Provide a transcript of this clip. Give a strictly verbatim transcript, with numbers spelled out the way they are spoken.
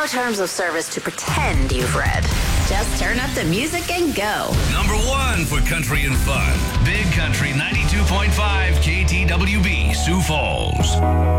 terms of service to pretend you've read. Just turn up the music and go. Number one for country and fun. Big Country ninety-two point five K T W B, Sioux Falls.